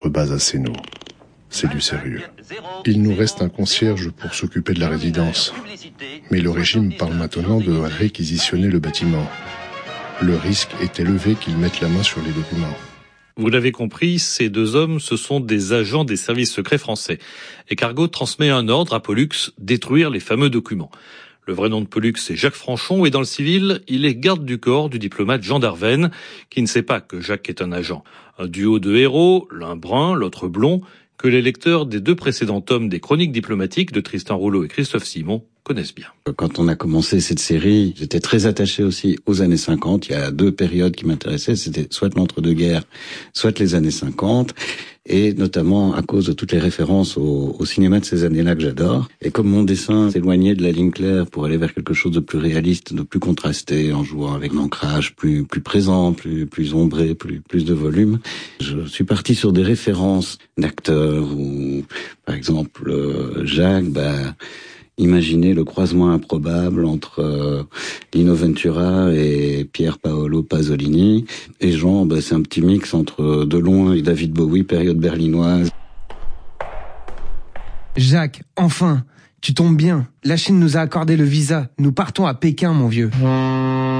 Base à Sénaux. C'est du sérieux. Il nous reste un concierge pour s'occuper de la résidence. Mais le régime parle maintenant de réquisitionner le bâtiment. Le risque est élevé qu'ils mettent la main sur les documents. Vous l'avez compris, ces deux hommes, ce sont des agents des services secrets français. Et Cargo transmet un ordre à Pollux, détruire les fameux documents. Le vrai nom de Pollux, c'est Jacques Franchon, et dans le civil, il est garde du corps du diplomate Jean Darven, qui ne sait pas que Jacques est un agent. Un duo de héros, l'un brun, l'autre blond, que les lecteurs des deux précédents tomes des Chroniques diplomatiques de Tristan Rouleau et Christophe Simon connaissent bien. Quand on a commencé cette série, j'étais très attaché aussi aux années 50. Il y a deux périodes qui m'intéressaient, c'était soit l'entre-deux-guerres, soit les années 50, et notamment à cause de toutes les références au cinéma de ces années-là que j'adore. Et comme mon dessin s'éloignait de la ligne claire pour aller vers quelque chose de plus réaliste, de plus contrasté, en jouant avec un ancrage plus présent, plus ombré, plus de volume, je suis parti sur des références d'acteurs ou, par exemple, Jacques, imaginez le croisement improbable entre Lino Ventura et Pier Paolo Pasolini. Et Jean, c'est un petit mix entre Delon et David Bowie, période berlinoise. Jacques, enfin, tu tombes bien. La Chine nous a accordé le visa. Nous partons à Pékin, mon vieux.